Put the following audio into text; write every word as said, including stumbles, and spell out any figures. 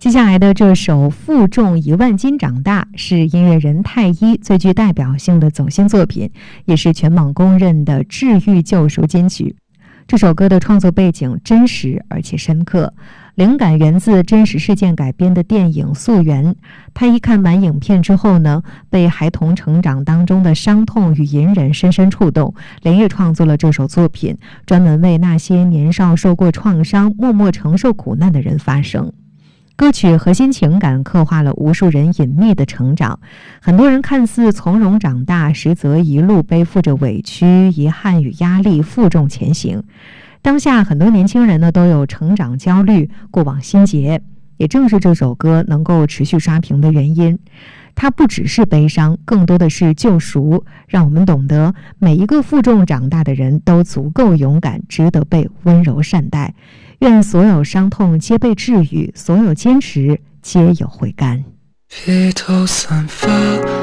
接下来的这首《负重一万斤长大》是音乐人太一最具代表性的走心作品，也是全网公认的治愈救赎金曲。这首歌的创作背景真实而且深刻，灵感源自真实事件改编的电影《溯源》。太一看完影片之后呢，被孩童成长当中的伤痛与隐忍深深触动，连夜创作了这首作品，专门为那些年少受过创伤、默默承受苦难的人发声。歌曲核心情感刻画了无数人隐秘的成长，很多人看似从容长大，实则一路背负着委屈、遗憾与压力，负重前行。当下很多年轻人呢都有成长焦虑、过往心结，也正是这首歌能够持续刷屏的原因。它不只是悲伤，更多的是救赎，让我们懂得每一个负重长大的人都足够勇敢，值得被温柔善待。愿所有伤痛皆被治愈，所有坚持皆有回甘。 披头散发，